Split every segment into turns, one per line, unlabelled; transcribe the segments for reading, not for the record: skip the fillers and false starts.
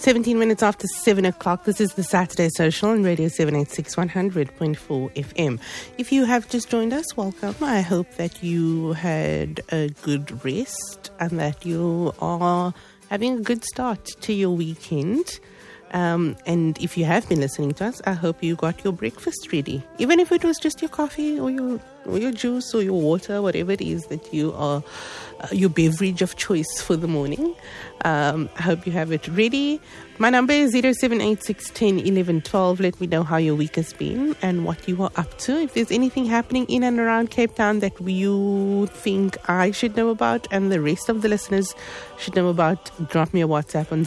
17 minutes after 7 o'clock. This is the Saturday Social on Radio 786 100.4 FM. If you have just joined us, welcome. I hope that you had a good rest and that you are having a good start to your weekend. And if you have been listening to us, I hope you got your breakfast ready. Even if it was just your coffee or your juice or your water, whatever it is that you are, your beverage of choice for the morning. I hope you have it ready. My number is 0786101112. Let me know how your week has been and what you are up to. If there's anything happening in and around Cape Town that you think I should know about and the rest of the listeners should know about, drop me a WhatsApp on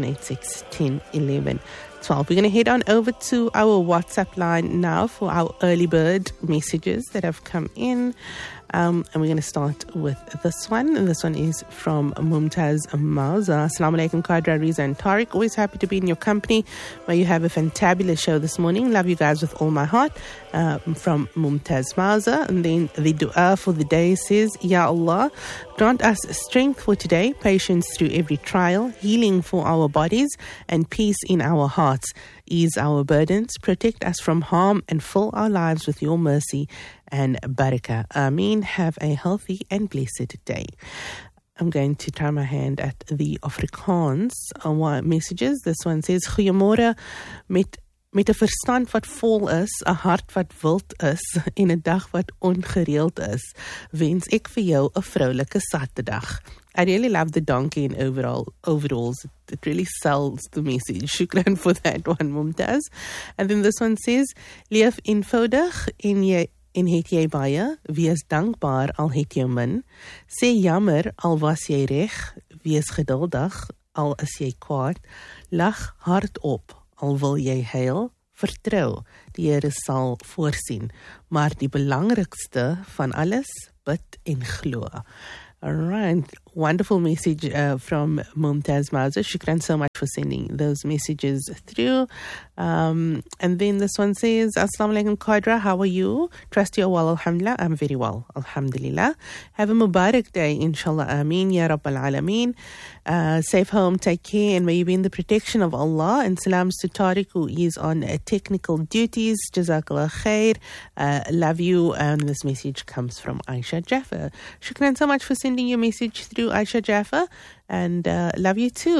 0786101112. We're going to head on over to our WhatsApp line now for our early bird messages that have come in. And we're going to start with this one. And this one is from Mumtaz Mauza. Assalamu alaikum, Qadra, Riza and Tariq. Always happy to be in your company. May you have a fantabulous show this morning. Love you guys with all my heart. From Mumtaz Mauza. And then the dua for the day says, Ya Allah, grant us strength for today, patience through every trial, healing for our bodies, and peace in our hearts. Ease our burdens, protect us from harm, and fill our lives with your mercy and barakah. Ameen. Have a healthy and blessed day. I'm going to try my hand at the Afrikaans messages. This one says, Goeiemorgen, met 'n verstand wat vol is, 'n hart wat wild is en 'n dag wat ongereeld is, wens ek vir jou 'n vroulike Saterdag. I really love the donkey in overalls. It really sells the message. Shukran for that one, Mumtaz. And then this one says, leef eenvoudig en het jy baie, wees dankbaar al het jy min, sê jammer al was jy reg, wees geduldig al is jy kwaad, lag hardop al wil jy huil, vertrou, die Here sal voorsien, maar die belangrikste van alles, bid en glo. All right, wonderful message from Mumtaz Mauza. Shukran so much for sending those messages through. And then this one says, Assalamu alaikum, Qadra, how are you? Trust you're well, alhamdulillah. I'm very well, alhamdulillah. Have a Mubarak day, inshallah, ameen, ya Rabbal Alameen. Safe home, take care, and may you be in the protection of Allah. And salams to Tariq, who is on technical duties. Jazakallah khair. Love you. And this message comes from Aisha Jaffa. Shukran so much for sending your message through, Aisha Jaffa, and love you too.